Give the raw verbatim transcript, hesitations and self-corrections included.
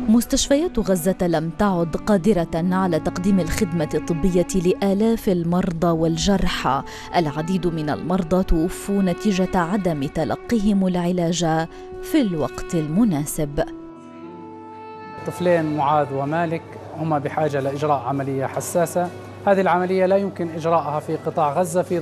مستشفيات غزة لم تعد قادرة على تقديم الخدمة الطبية لآلاف المرضى والجرحى. العديد من المرضى توفوا نتيجة عدم تلقيهم العلاج في الوقت المناسب. الطفلين معاذ ومالك هما بحاجة لإجراء عملية حساسة. هذه العملية لا يمكن إجراءها في قطاع غزة في